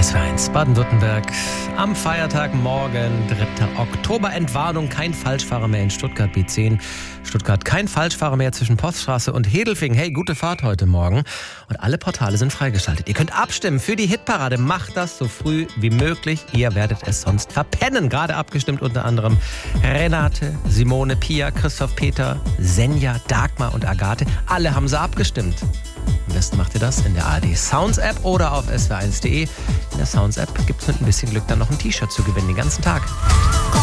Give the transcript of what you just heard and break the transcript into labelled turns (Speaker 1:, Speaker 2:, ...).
Speaker 1: SWR1 Baden-Württemberg am Feiertag morgen, 3. Oktober. Entwarnung, kein Falschfahrer mehr in Stuttgart B10. Stuttgart, kein Falschfahrer mehr zwischen Poststraße und Hedelfingen. Hey, gute Fahrt heute Morgen. Und alle Portale sind freigeschaltet. Ihr könnt abstimmen für die Hitparade. Macht das so früh wie möglich. Ihr werdet es sonst verpennen. Gerade abgestimmt unter anderem Renate, Simone, Pia, Christoph, Peter, Senja, Dagmar und Agathe. Alle haben sie abgestimmt. Am besten macht ihr das in der ARD Sounds App oder auf swr1.de. In der Sounds App gibt es mit ein bisschen Glück dann noch ein T-Shirt zu gewinnen den ganzen Tag.